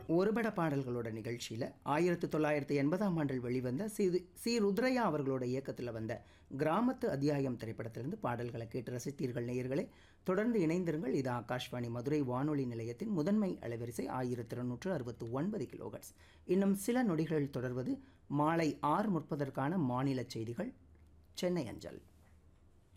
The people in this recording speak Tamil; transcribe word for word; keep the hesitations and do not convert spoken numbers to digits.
ஒருபட பாடல்களோட நிகழ்ச்சியில் ஆயிரத்தி தொள்ளாயிரத்தி எண்பதாம் ஆண்டில் வெளிவந்த சி சி ருத்ரையா அவர்களோட இயக்கத்தில் வந்த கிராமத்து அத்தியாயம் திரைப்படத்திலிருந்து பாடல்களை கேட்டு ரசித்தீர்கள் நேயர்களே. தொடர்ந்து இணைந்திருங்கள். இது ஆகாஷ்வாணி மதுரை வானொலி நிலையத்தின் முதன்மை அலைவரிசை ஆயிரத்தி இருநூற்று அறுபத்தி ஒன்பது கிலோஹெர்ட்ஸ். இன்னும் சில நொடிகள் தொடர்வது மாலை ஆறு முப்பதற்கான மாநில செய்திகள் சென்னை அஞ்சல்.